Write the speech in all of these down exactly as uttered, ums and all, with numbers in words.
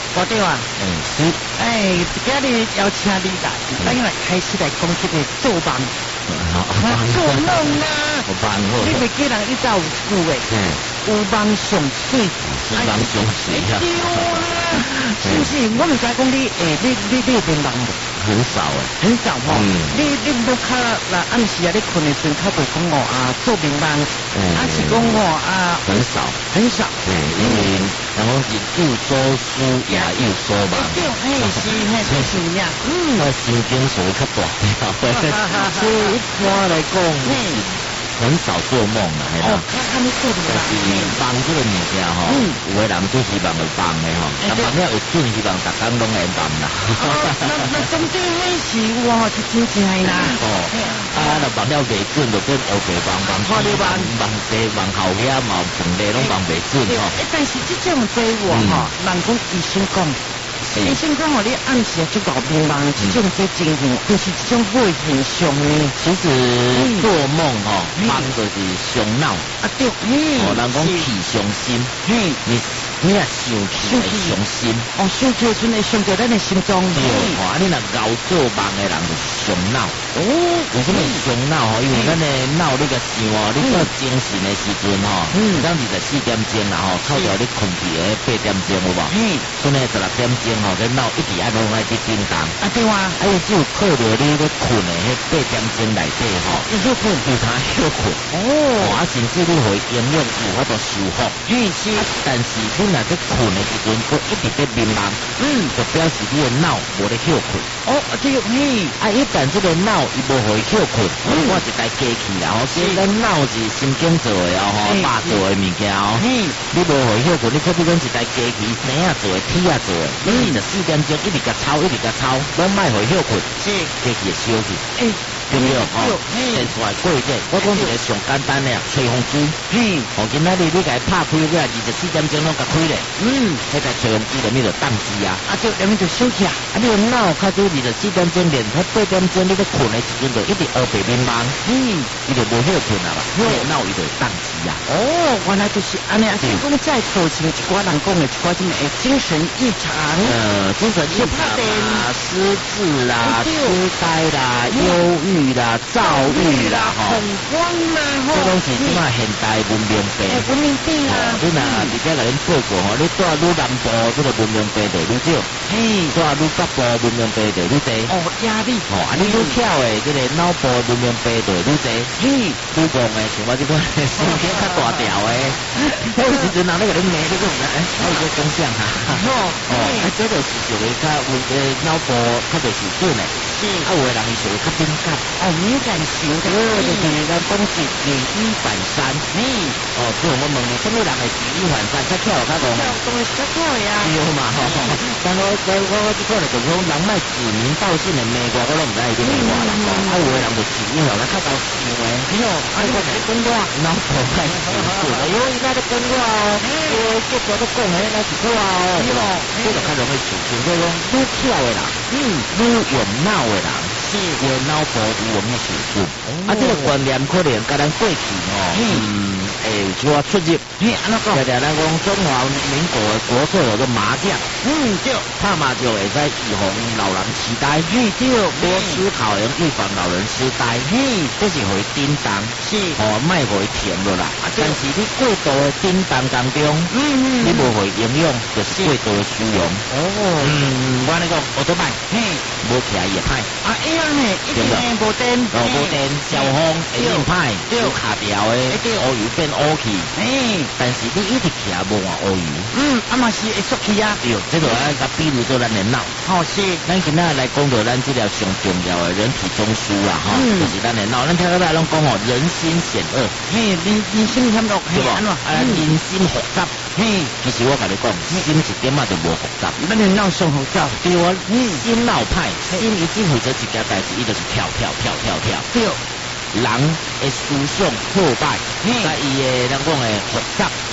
我对啊， 嗯，是， 哎，今日邀请你来，咱来开始来讲这个做梦， 好， 做梦啊， 我帮我， 你袂记人一早有句话， 嗯， 有梦上水， 有梦上水啊， 对啦，是不是？我唔知讲你，诶，你你你有梦无？ 很少诶， 很少吼， 嗯， 你你都较那暗时啊，你困的时阵，较袂讲我啊做梦梦，啊是讲我啊很少， 很少， 对，因为然后日久做书也有所梦， 对，嘿是嘿是是呀，嗯， 我神经所较大条，所以一般来讲是。很少做梦啦，系啦。 他们做的但是梦这个物件吼，有的人做希望就梦的吼，但梦了有准，希望逐工拢会梦啦。 那那总之那是哇，是真正啦。 哦，啊，那梦了未准，就变乌白梦梦，看你梦梦西梦后遐嘛，全部拢梦未准吼。 但是这种对我吼，人讲医生讲。医生讲哦，你暗时就搞迷茫，这种这情形，就是这种会现象呢。 其实做梦吼，梦就是伤脑啊，对， 哦，人讲气伤心， 嘿， 你你也生气会伤心， 哦，生气的时阵会伤到咱的心脏。 对，啊，你若熬做梦的人就伤脑。哦，为什么伤脑吼？因为咱的脑你个想哦，你做精神的时阵吼，当二十四点钟啦吼，扣掉你困去的八点钟有无？嗯，所以十六点钟吼，个脑一直爱拢爱去叮当。啊对哇，啊伊只有靠着你咧困的迄八点钟内底吼，有休困，有他休困。哦，啊甚至你会永远有法度修复。嗯是，但是你若在困的时阵，佫一直在迷茫，嗯，就表示你的脑无咧休困。哦，对，嘿，啊一旦这个脑伊无互伊休困，我一台机器啦，吼，其实咱脑是神经做的哦，吼，肉做的物件哦，你无互伊休困，你可比讲一台机器，生啊做的，铁啊做的，你二十四点钟一直甲操，一直甲操，拢莫互伊休困，是，机器会休息，诶。对不对？哦，先出来过一个，我讲一个上简单的啊，吹风机。嘿，哦，今仔日你甲伊拍开个二十四点钟拢甲开咧。嗯，迄台吹风机里面就宕机啊，啊就里面就休息啊。啊，你个脑较早二十四点钟连，迄八点钟你咧困的时阵就一直黑白茫茫。嗯，伊就无休困啊啦，因为脑伊就宕机啊。哦， 原来就是安尼啊。是讲再头前一寡人讲的一寡什么诶精神异常。 呃，精神异常啦，失智啦，痴呆啦，忧郁。啦，躁郁啦， 恐慌啦， 这拢是即马现代文明病。 文明病啊！ 你若直接甲恁报告吼，你住愈南部，这个文明病就愈少；嘿，住愈北部文明病就愈多。 哦，压力。 哦，啊，你愈巧的，这个脑部文明病就愈多。嘿，愈戆的，像我这个神经较大条的，迄时阵人咧甲恁骂你讲，哎，还有个讲啥哈？哦，哦，啊，这就是属于较有诶脑部较袂受准的。是，啊，有的人伊属于较敏感。 哦，敏感型的， 就是咱讲是举一反三。嘿，哦，所以我问你，什么人会举一反三？较巧较讲， 跳动会较跳呀。 对嘛吼，但我我我我即个咧就讲，人卖指名道姓的骂我，我都唔知伊伫骂我啦。啊，有的人就举一反三，较搞笑诶。哟，啊，你在跟我，脑部在是的，因为伊在咧跟我哦，我结果都讲诶，那是我哦，这个较容易受伤，所以讲愈巧的人，嗯，愈有脑的人。是，我脑部有容易受损，啊，这个观念可能甲咱过去哦，嗯，会有一寡出入。嘿，安怎讲？常常咱讲中华民国的国粹有个麻将，嗯，对，拍麻将会使预防老人痴呆，嘿，对，多思考能预防老人痴呆，嘿，这是会叮当，是，哦，莫会甜落啦。啊，但是你过度的叮当当中，嗯嗯，你无会营养，就是过度的使用。哦，嗯，我来讲，我都歹，嘿，无起来也歹，啊。 一定诶无电， 无电，消风会变歹，有卡掉诶，乌油变乌去。诶，但是你一直徛无换乌油， 嗯，啊嘛是会缩去啊。 对，这个啊，甲比如做咱的脑， 好是。 咱今仔来讲到咱这条上重要的人体中枢啦，哈，就是咱的脑。咱听到咱拢讲吼，人心险恶， 嘿，人人心险恶， 对无？啊，人心复杂，嘿，其实我甲你讲，心一点嘛就无复杂， 咱的脑上复杂， 对啊，心脑歹，心一进负责一件代志，伊就是跳跳跳跳跳，对。人的思想破败，甲伊的咱讲的复杂，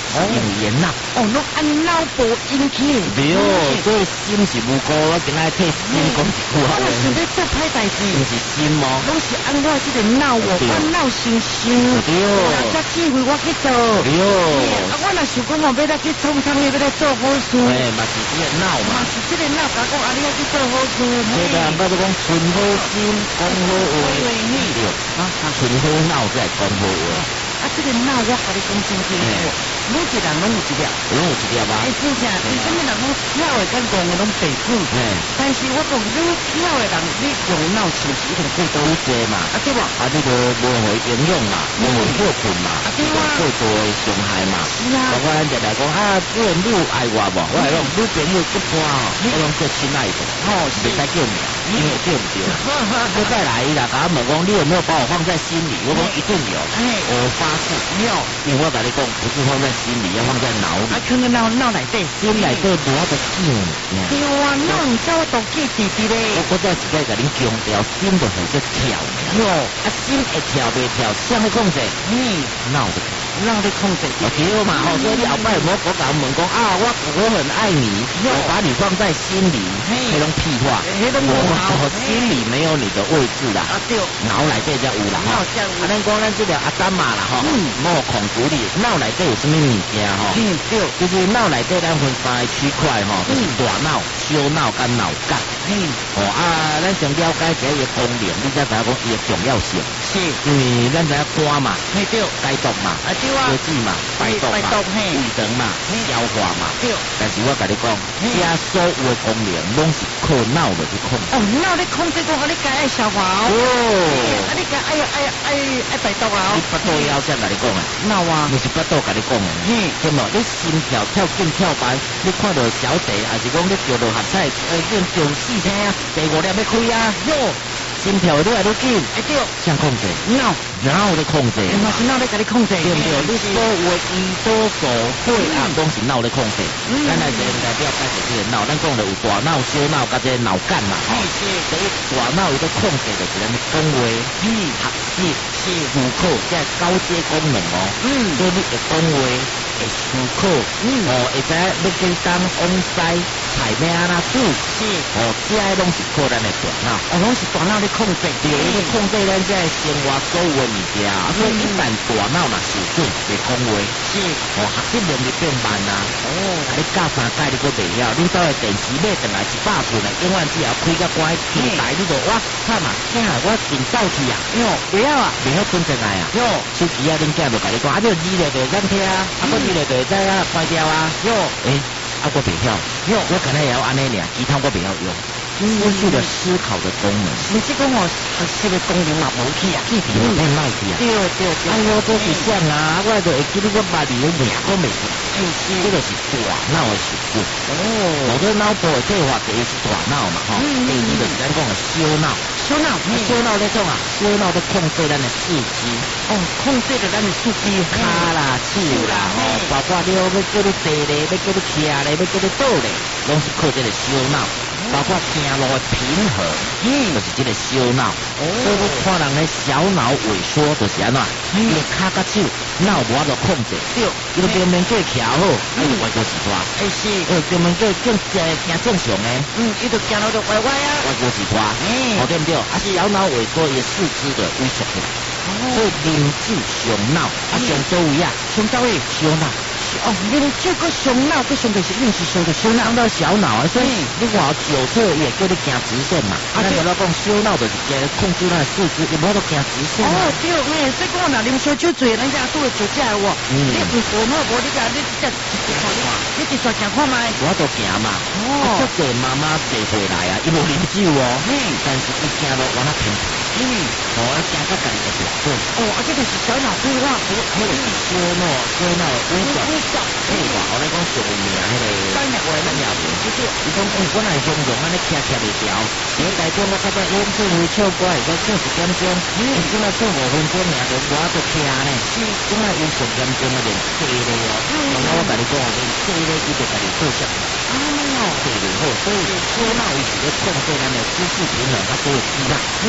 是因为烟脑。 哦，拢按脑部引起。 对，所以心是无辜，我今仔替心讲一句话。 我想要做歹代志， 毋是心哦， 拢是按我这个脑哦，我脑心想。 对， 人家机会我去做。 对， 啊，我若想讲哦，要来去创创业，要来做好事。 哎，嘛是这个脑嘛， 是这个脑甲讲啊，你要去做好事。 对啊，我就讲存好心，讲好话，对，啊，存好脑才讲好话。 啊，这个脑我甲你讲真清楚，每一个人拢有一粒， 拢有一粒啊。 哎，真正，为什么人拢跳的跟戆的拢白久？但是我讲你跳的人，你用脑是不是一定过多多嘛？ 啊对吧？ 啊，你个无互营养嘛，无互休困嘛， 对啊， 过多的伤害嘛。 是啊。 包括咱就来讲啊，主人你有爱我无？我来讲女朋友一般吼，我拢做亲爱的，吼是袂使叫名，因为叫唔对。我再来啦，甲我问讲你有没有把我放在心里？我讲一定有，我发誓有，因为我甲你讲，不是放在心里，要放在脑里。 啊，放在脑脑内底， 心内底无法度叫。 对啊，脑唔叫我都记弟弟咧。 我我再一个甲恁强调，心就会在跳。 哟， 啊心会跳袂跳，啥会控制？嗯，脑的。 让你控制对嘛吼，所以你后摆有无我甲问讲啊，我我很爱你，我把你放在心里，迄种屁话，我心里没有你的位置啦。啊对，脑内底才有啦吼。啊，咱讲咱这个阿丹嘛啦吼，莫控制你脑内底有什么物件吼？嗯对，就是脑内底咱分三个区块吼，就是大脑、小脑跟脑干。嗯，哦啊，咱先了解一下伊功能，你才知影讲伊的重要性。是，因为咱知影肝嘛，嘿对，解毒嘛。消脂嘛，排毒嘛，胃肠嘛，消化嘛。对。但是我甲你讲，这所有的功能拢是靠脑来去控制。哦， 脑咧控制讲，啊，你该爱消化哦。哦。啊，你该爱爱爱爱排毒啊。 你巴肚枵啥甲你讲啊？ 脑啊， 毋是巴肚甲你讲的。嗯。对无？你心跳跳紧跳慢，你看到小弟，还是讲你钓到合菜，呃，你钓四天啊，第五粒要开啊，哟。心跳愈来愈紧，哎对，谁控制？脑，脑咧控制， 嘛是脑咧甲你控制， 对不对？你所有胰岛素、血压拢是脑咧控制。咱来先来了解这个脑，咱讲的有大脑、小脑甲这脑干嘛？吼，第一大脑伊都控制就是咱讲话、嗯、学习、思考，这高阶功能哦。嗯，所以你会讲话。会思考，嗯，哦，会知要去当往西菜咩啊那煮，是，哦，这拢是靠咱的大脑， 哦，拢是大脑咧控制， 对，伊咧控制咱这生活所有的物件，所以一旦大脑若受损，会讲话，是，哦，学习能力变慢啊，哦，啊，你教三届你搁袂晓，恁兜的电视买回来一百寸的，永远只要开个关平台，你就哇，看嘛，听我紧走去啊， 哟，袂晓啊， 袂晓存进来啊，哟，手机啊，恁囝就甲你讲，啊，你字咧就咱听啊，啊，搁字咧就知啊，关掉啊，哟，诶，啊，我袂晓，哟，我可能也要安尼俩，其他我袂晓用。失去了思考的功能， 甚至讲我学习的功能嘛无去啊， 记忆嘛变歹去啊。 对对对， 哎呦，这是啥啊？我就会记得我把你的名都没记，这个是大脑的事故。哦，我这脑部的退化第一是大脑嘛，哈，第二就是咱讲的小脑， 小脑， 小脑在讲啊，小脑在控制咱的四肢， 哦，控制着咱的四肢， 脚啦、手啦，哦，包括你要要叫你坐咧，要叫你徛咧，要叫你倒咧，拢是靠这个小脑。包括行路的平衡，嗯，就是这个小脑。哦，所以你看人的小脑萎缩，就是安怎？伊的脚甲手脑无法度控制，对，伊就偏偏叫徛好，伊就歪过时拖。哎是，呃，偏偏叫叫呃行正常的，嗯，伊就行路就歪歪啊，歪过时拖，嗯，哦对不对？啊，小脑萎缩也四肢的萎缩起来，所以灵智上脑，啊上周围啊，上周围小脑。哦，你这个小脑，这上的是运气上的小脑到小脑啊，所以你看九测也叫你行直线嘛。啊，咱就老讲小脑就是加控制咱四肢，你无得行直线。哦， 对，嘿，所以讲若啉烧酒醉，人家都会酒驾喎。嗯。你唔过好无，你讲你这你直接行看卖。 我都行嘛。哦。这个妈妈坐回来啊，伊无啉酒哦。嗯。但是伊行路往那平。嗯。哦，行到家己就对。 哦，啊，这个是小脑退化，还还有小脑小脑萎缩。嘿，话我来讲上名迄个三日话咱也无， 就是伊讲，哎，我若形容安尼徛徛袂调，因为台中我较早演出会唱歌，会使唱一点钟，嗯，今仔唱五分钟尔，就我都徛呢，嗯，今仔有上点钟啊，连坐咧哦，然后我甲你讲，连坐咧伊就甲你坐下，哦，坐咧好，所以小脑伊是咧控制咱的姿势平衡，较多的肌肉，嗯嗯，所以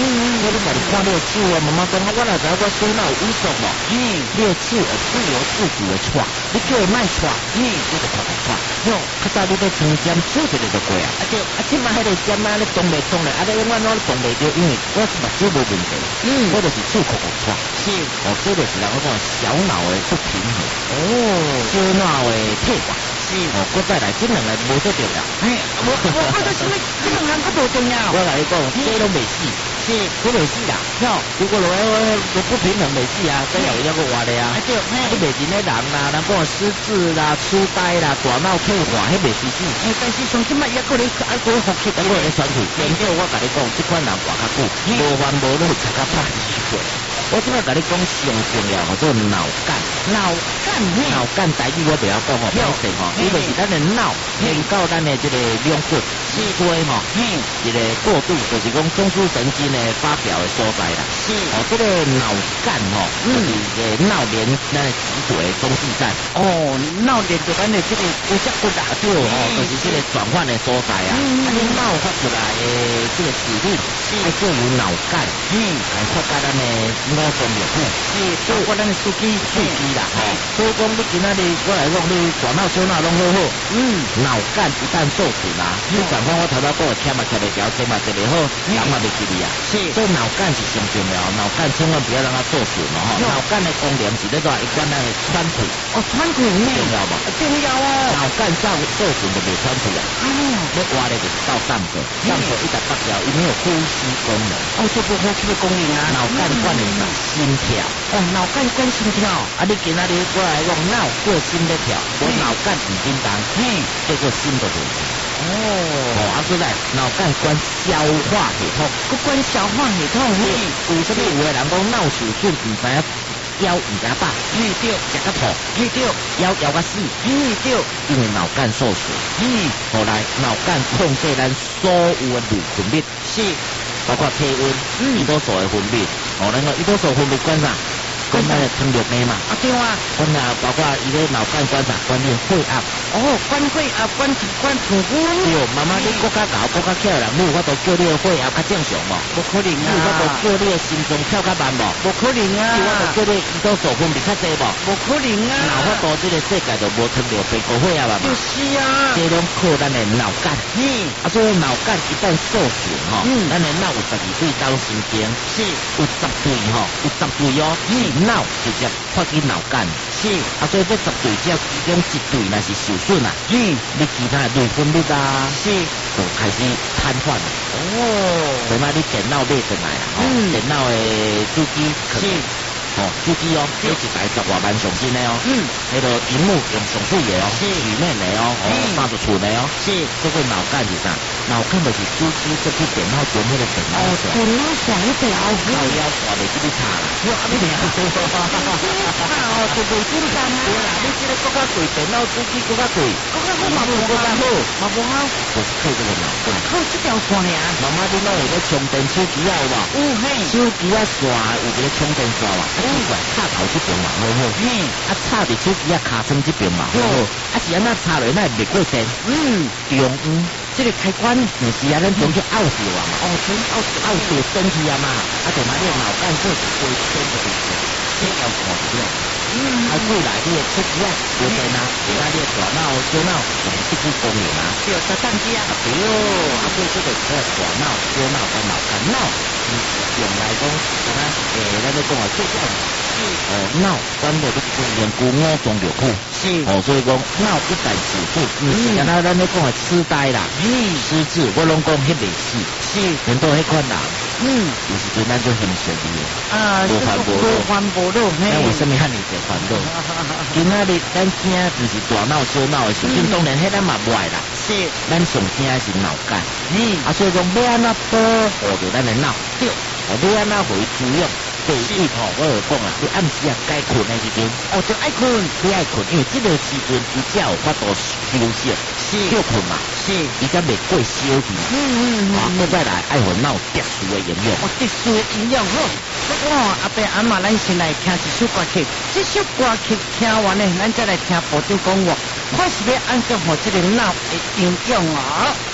你家己看你的手啊，妈妈讲，我哪知我手哪有萎缩无？嗯，你的手会自由自主的喘，你叫伊卖喘，嗯，你就快快喘。哟，较早你要长针手一个就过啊，啊对，啊即摆迄个针啊，你动袂动咧，啊你永远我动袂着，因为我是目睭无问题，嗯，我就是手快快喘。是，哦，这就是人讲小脑的不平衡，哦，小脑的退化。哦，我再来，这两个无做重要。 哎，我我我这什么？这两个不重要。 我来讲，这拢未死，是，这未死啦。哟，如果落来我不平衡未死啊，真有一个活的啊。对，你未见咧人啦，人讲失智啦、痴呆啦、大脑退化，迄未死死。 哎，但是上即摆一个咧，一个呼吸， 一个咧喘气。研究我甲你讲，这款人活较久，无烦无恼，才较百二岁。我即摆甲你讲上重要，叫做脑干。 脑干， 脑干台语我袂晓讲吼，歹势吼，伊就是咱的脑连到咱的这个两骨脊椎吼，一个过渡，就是讲中枢神经的发表的所在啦。是，哦，这个脑干吼，就是个脑连咱的脊椎中继站。 哦，脑连着咱的这个有只骨啊， 对哦，就是这个转换的所在啊。啊，你脑发出来的这个指令，是作为脑干，嗯，来发到咱的脑中内部，是， 包括咱的手机、 手机啦，吼。所以讲，你今仔日我来讲，你大脑、小脑拢好好，嗯，脑干一旦受损啊，你转换我头头讲的欠嘛欠袂条，钱嘛借袂好，人嘛袂记你啊。是，所以脑干是上重要，脑干千万不要让它受损哦。脑干的功能是咧做一关咱的喘气。 哦，喘气重要无？ 重要哦。 脑干受受损就袂喘气啊。哦，要活的就是到上手，上手一百八条，伊没有呼吸功能。 哦，就不呼吸的功能啊。 脑干管的是心跳。 哦，脑干管心跳。 啊，你今仔日过来讲脑过心在跳，我脑干唔叮当，嘿，叫做心的问题。哦，哦，啊，所以脑干管消化系统， 佮管消化系统，嘿， 有啥物有的人讲脑受损，唔知影腰唔知影饱，嘿对，食甲吐，嘿对，腰腰甲死，嘿对，因为脑干受损，嘿，后来脑干控制咱所有的内分泌，是，包括体温、胰岛素的分泌，哦，那个胰岛素分泌管啥？管咱的糖尿病嘛，啊对啊，管啊包括伊个脑干管啥，管你血压， 哦，管血压，管管糖分， 对，妈妈你国较高、国较巧人，你有法度叫你的血压较正常无？ 无可能啊！ 你有法度叫你的心脏跳较慢无？ 无可能啊！ 你有法度叫你胰岛素分泌较济无？ 无可能啊！ 哪法度这个世界就无糖尿病、高血压嘛？ 就是啊！ 这拢靠咱的脑干，嗯，啊，所以脑干一旦受损吼，嗯，咱的脑有十二对脑神经，是，有十对吼，有十对哦，是脑。直接发去脑干，是啊，所以这十对只要其中一对若是受损啊，嗯，你其他的内分泌啊，是就开始瘫痪了。哦，所以嘛，你电脑买回来啊，哦，电脑的主机是。哦，主机哦，这一台十外万上新的哦，嗯，那个荧幕用上水的哦，是曲面的哦，哦，三十寸的哦，是这个脑干是啥？脑干就是主机这去电脑中那个电脑线， 电脑线一条， 靠腰挂袂记你插啦， 哇，你听，哈哈哈哈哈，哦，就袂紧张啊， 对啦，你这个更加贵，电脑主机更加贵， 更加好，嘛无更加好，嘛无好， 就是靠这个脑干， 靠这条线尔， 妈妈你拢有咧充电手机啊有无？有嘿，手机啊线有一个充电线嘛。奇怪，插头这边嘛好好，嗯，啊插伫手机啊卡层这边嘛好好，啊是安那插落那袂过电，嗯，中央这个开关，毋是啊，咱中去拗掉啊嘛，哦，中拗拗掉升去啊嘛，啊就拿你脑干做一规圈的东西，这要看着，嗯，啊未来你的手机啊有电啊，其他你的大脑、小脑就是这支功能啊， 对，搭档机啊， 对哦，啊所以这个叫大脑、小脑跟脑干脑。用来讲，像咱诶，咱咧讲啊，最少是哦，脑管的这个连骨五脏六腑，是哦，所以讲脑一旦受损，毋是干那咱咧讲的痴呆啦、失智，我拢讲迄袂死，是很多迄款人，嗯，有时阵咱就很顺利啊，无烦无无烦无恼， 那为什么遐尼侪烦恼？今仔日咱惊毋是大脑小脑的事情，当然迄咱嘛不爱啦，是咱上惊的是脑干，嗯，啊，所以讲要安怎保护着咱的脑？对，我你安那回滋养？第一吼，我有讲啊，你暗时啊该困的时阵，哦就爱困，你爱困，因为这个时阵伊才有法度休息，是休困嘛，是，伊才袂过烧去，嗯嗯嗯，啊，再来爱互脑特殊的营养， 哦，特殊的营养好，我阿爸阿妈咱先来听一首歌曲，这首歌曲听完呢，咱再来听部长讲话，看是要安怎互这个脑会营养啊。